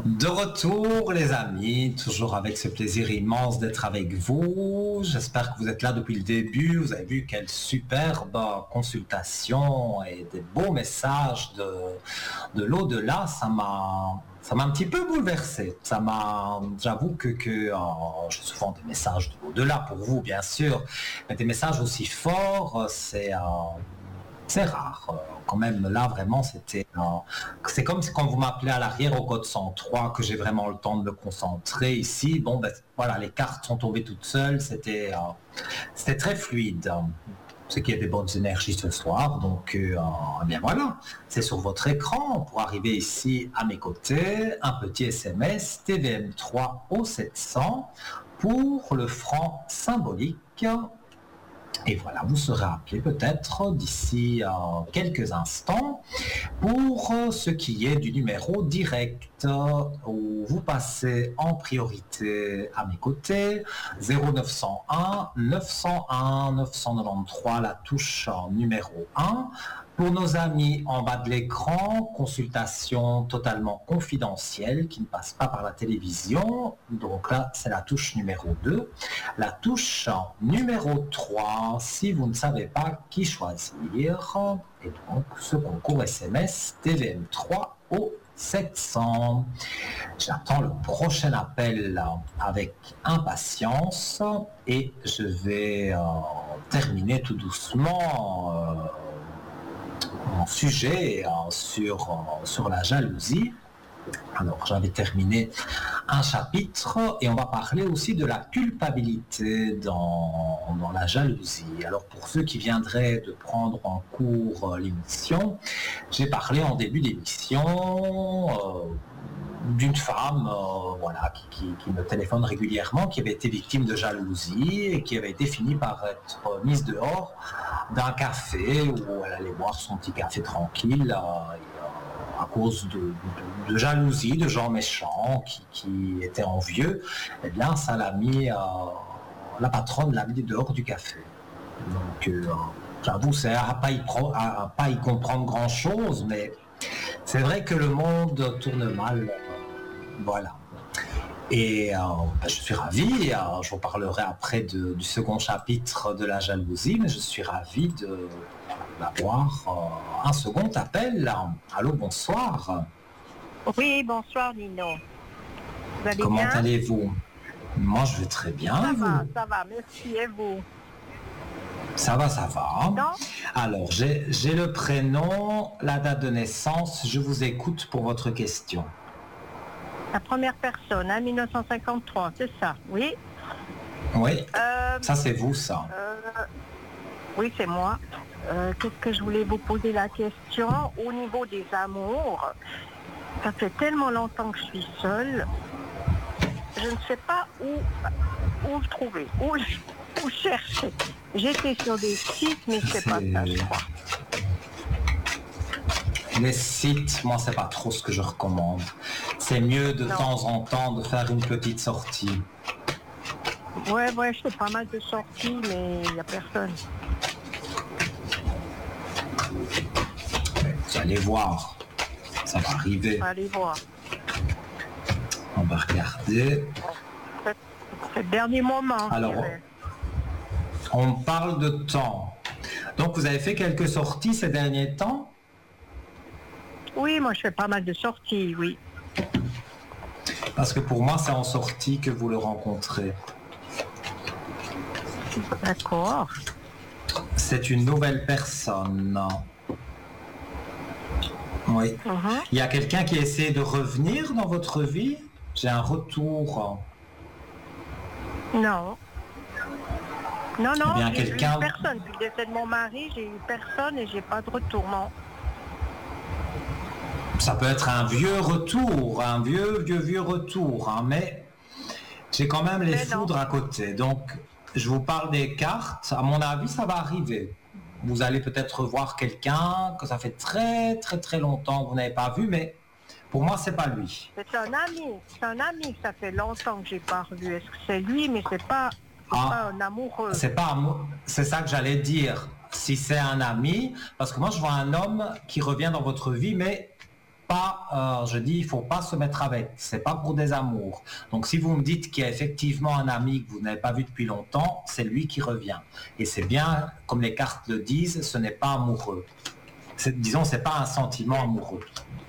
De retour les amis, toujours avec ce plaisir immense d'être avec vous. J'espère que vous êtes là depuis le début. Vous avez vu quelle superbe consultation et des beaux messages de l'au-delà. Ça m'a un petit peu bouleversé. J'avoue que j'ai souvent des messages de l'au-delà pour vous bien sûr, mais des messages aussi forts, c'est rare. Quand même, là, vraiment, c'est comme quand vous m'appelez à l'arrière au code 103, que j'ai vraiment le temps de me concentrer. Ici, bon, ben, voilà, les cartes sont tombées toutes seules. C'était très fluide. C'est qu'il y a des bonnes énergies ce soir. Donc, eh bien voilà, c'est sur votre écran. Pour arriver ici à mes côtés, un petit SMS TVM3 au 700 pour le franc symbolique. Et voilà, vous serez appelé peut-être d'ici quelques instants pour ce qui est du numéro direct où vous passez en priorité à mes côtés 0901 901 993, la touche numéro 1. Pour nos amis en bas de l'écran, consultation totalement confidentielle qui ne passe pas par la télévision. Donc là, c'est la touche numéro 2. La touche numéro 3, si vous ne savez pas qui choisir. Et donc, ce concours SMS TVM3 au 700. J'attends le prochain appel avec impatience et je vais terminer tout doucement mon sujet sur la jalousie. Alors, j'avais terminé un chapitre et on va parler aussi de la culpabilité dans la jalousie. Alors, pour ceux qui viendraient de prendre en cours l'émission, j'ai parlé en début d'émission d'une femme voilà, qui me téléphone régulièrement, qui avait été victime de jalousie et qui avait été finie par être mise dehors d'un café où elle allait boire son petit café tranquille à cause de jalousie, de gens méchants qui étaient envieux. Eh bien, ça l'a mis, la patronne l'a mis dehors du café. Donc, j'avoue, c'est à pas y comprendre grand-chose, mais c'est vrai que le monde tourne mal. Voilà. Et je suis ravi, je vous parlerai après du second chapitre de la jalousie, mais je suis ravi d'avoir un second appel. Allô, bonsoir. Oui, bonsoir Nino. Vous allez Comment bien? allez-vous? Moi, je vais très bien. Ça va, merci, et vous? Ça va. Non? Alors, j'ai le prénom, la date de naissance, je vous écoute pour votre question. La première personne, 1953, c'est ça, oui? Oui, ça c'est vous, ça. Oui, c'est moi. Qu'est-ce que je voulais vous poser la question? Au niveau des amours, ça fait tellement longtemps que je suis seule, je ne sais pas où le trouver, où chercher. J'étais sur des sites, mais c'est pas ça, je crois. Les sites, moi, c'est pas trop ce que je recommande. C'est mieux de temps en temps de faire une petite sortie. Ouais, je fais pas mal de sorties, mais il n'y a personne. Vous allez voir, ça va arriver. Allez voir. On va regarder. C'est le dernier moment. Alors, on parle de temps. Donc, vous avez fait quelques sorties ces derniers temps? Oui, moi je fais pas mal de sorties, oui. Parce que pour moi, c'est en sortie que vous le rencontrez. D'accord. C'est une nouvelle personne. Oui. Il y a quelqu'un qui essaie de revenir dans votre vie? J'ai un retour. Non. Non, Eh bien, j'ai eu personne. Depuis le décès de mon mari, j'ai eu personne et j'ai pas de retour, non. Ça peut être un vieux retour, un vieux retour, hein, mais j'ai quand même les foudres à côté. Donc, je vous parle des cartes. À mon avis, ça va arriver. Vous allez peut-être voir quelqu'un que ça fait très très très longtemps que vous n'avez pas vu, mais pour moi, c'est pas lui. C'est un ami que ça fait longtemps que j'ai pas revu. Est-ce que c'est lui, mais c'est pas un amoureux. C'est ça que j'allais dire. Si c'est un ami, parce que moi, je vois un homme qui revient dans votre vie, mais pas, je dis, il faut pas se mettre avec. C'est pas pour des amours. Donc si vous me dites qu'il y a effectivement un ami que vous n'avez pas vu depuis longtemps, c'est lui qui revient. Et c'est bien, comme les cartes le disent, ce n'est pas amoureux. Disons, c'est pas un sentiment amoureux.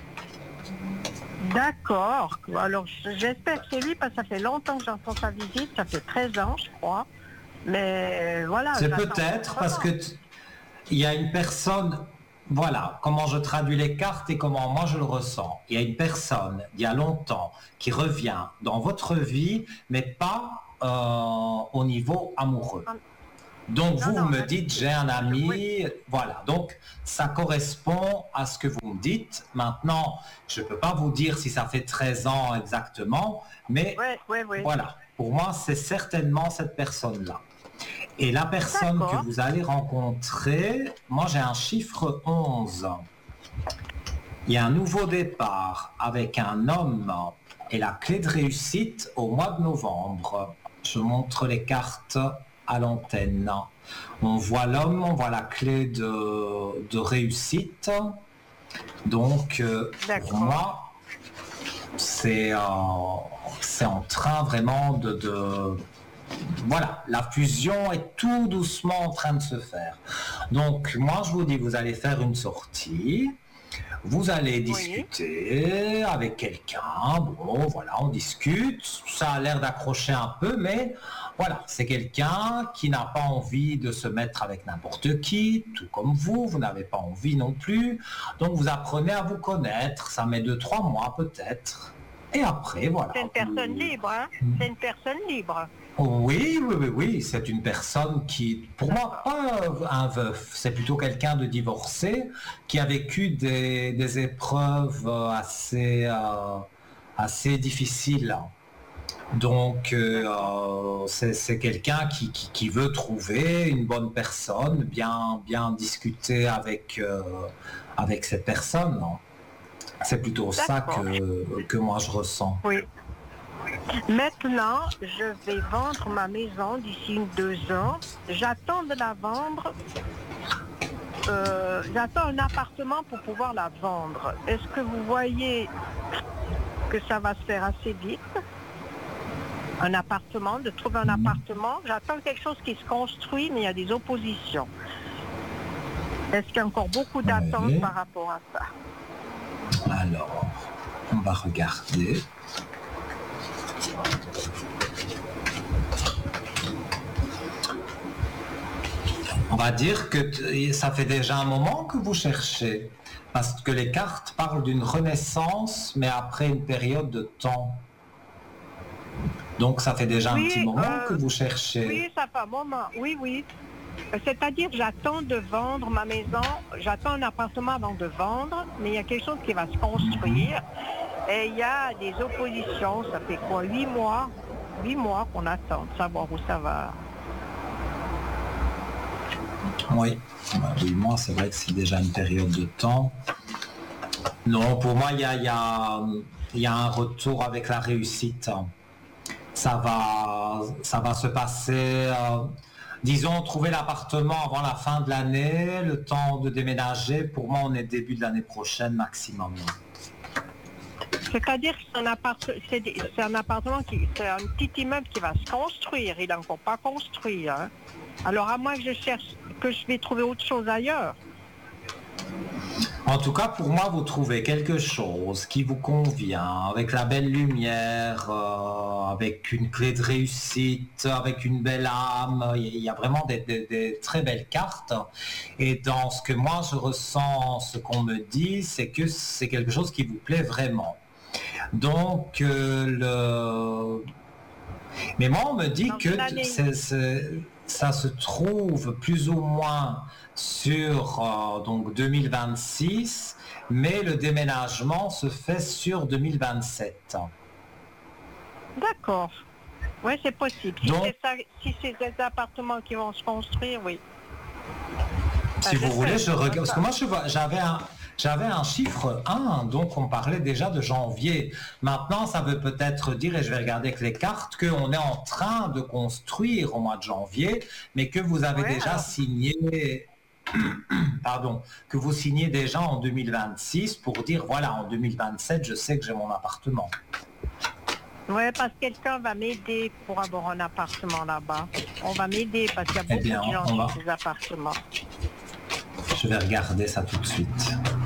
D'accord. Alors, j'espère que c'est lui, parce que ça fait longtemps que j'entends sa visite. Ça fait 13 ans, je crois. Mais voilà. C'est peut-être parce que il y a une personne, voilà, comment je traduis les cartes et comment moi je le ressens. Il y a une personne, il y a longtemps, qui revient dans votre vie, mais pas au niveau amoureux. Donc vous me dites, j'ai un ami, voilà. Donc ça correspond à ce que vous me dites. Maintenant, je ne peux pas vous dire si ça fait 13 ans exactement, mais voilà. Pour moi, c'est certainement cette personne-là. Et la personne que vous allez rencontrer, moi j'ai un chiffre 11. Il y a un nouveau départ avec un homme et la clé de réussite au mois de novembre. Je montre les cartes à l'antenne. On voit l'homme, on voit la clé de réussite. Donc pour moi, c'est en train vraiment de voilà, la fusion est tout doucement en train de se faire. Donc moi je vous dis, vous allez faire une sortie, vous allez discuter avec quelqu'un, bon voilà, on discute, ça a l'air d'accrocher un peu, mais voilà, c'est quelqu'un qui n'a pas envie de se mettre avec n'importe qui, tout comme vous n'avez pas envie non plus, donc vous apprenez à vous connaître, ça met 2-3 mois peut-être, et après voilà. C'est une personne libre, hein? C'est une personne libre. Oui, c'est une personne qui, pour moi, pas un veuf, c'est plutôt quelqu'un de divorcé qui a vécu des épreuves assez difficiles. Donc, c'est quelqu'un qui veut trouver une bonne personne, bien discuter avec cette personne. C'est plutôt ça que moi je ressens. Oui. Maintenant, je vais vendre ma maison d'ici 2 ans. J'attends de la vendre. J'attends un appartement pour pouvoir la vendre. Est-ce que vous voyez que ça va se faire assez vite? Un appartement, de trouver un appartement. J'attends quelque chose qui se construit, mais il y a des oppositions. Est-ce qu'il y a encore beaucoup d'attentes par rapport à ça? Alors, on va regarder. On va dire que ça fait déjà un moment que vous cherchez, parce que les cartes parlent d'une renaissance, mais après une période de temps. Donc ça fait déjà un petit moment que vous cherchez. Oui, ça fait un moment, oui. C'est-à-dire que j'attends de vendre ma maison, j'attends un appartement avant de vendre, mais il y a quelque chose qui va se construire. Et il y a des oppositions, ça fait quoi, 8 mois qu'on attend de savoir où ça va. Oui, 8 mois, c'est vrai que c'est déjà une période de temps. Non, pour moi, il y a un retour avec la réussite. Ça va se passer, disons, trouver l'appartement avant la fin de l'année, le temps de déménager. Pour moi, on est début de l'année prochaine maximum. C'est-à-dire que c'est un appartement, c'est un petit immeuble qui va se construire. Il n'est encore pas construit. Hein. Alors à moins que je vais trouver autre chose ailleurs. En tout cas, pour moi, vous trouvez quelque chose qui vous convient, avec la belle lumière, avec une clé de réussite, avec une belle âme. Il y a vraiment des très belles cartes. Et dans ce que moi je ressens, ce qu'on me dit, c'est que c'est quelque chose qui vous plaît vraiment. Donc, mais moi, on me dit que ça se trouve plus ou moins sur donc 2026, mais le déménagement se fait sur 2027. D'accord. Oui, c'est possible. Si c'est des appartements qui vont se construire, oui. Si vous voulez, je regarde. Parce que moi, j'avais un chiffre 1, donc on parlait déjà de janvier. Maintenant, ça veut peut-être dire, et je vais regarder avec les cartes, qu'on est en train de construire au mois de janvier, mais que vous avez déjà signé pardon, que vous signez déjà en 2026 pour dire, voilà, en 2027, je sais que j'ai mon appartement. Oui, parce que quelqu'un va m'aider pour avoir un appartement là-bas. On va m'aider parce qu'il y a beaucoup de gens qui ont des appartements. Je vais regarder ça tout de suite.